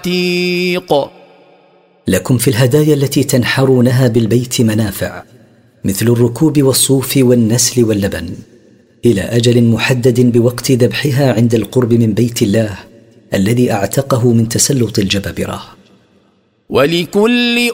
عتيق. لكم في الهدايا التي تنحرونها بالبيت منافع، مثل الركوب والصوف والنسل واللبن، إلى أجل محدد بوقت ذبحها عند القرب من بيت الله الذي أعتقه من تسلط الجبابرة. ولكل